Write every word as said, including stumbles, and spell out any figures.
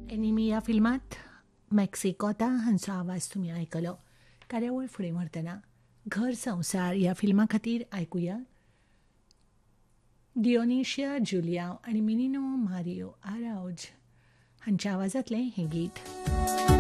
Enemy या फिल्मात maxi कोता हांचो आवाज तुमी आयकलो. कार्यावळ फुडें व्हरतना घर संसार ह्या फिल्मा खातीर आयकुया डियोनिशिया जुलिया आनी मिनिनो मारियो आराउज हांच्या आवाजांतलें हें गीत.